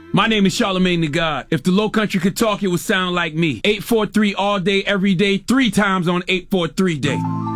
My name is Charlemagne the God. If the Low Country could talk, it would sound like me. 843 all day, every day, 3 times on 843 day.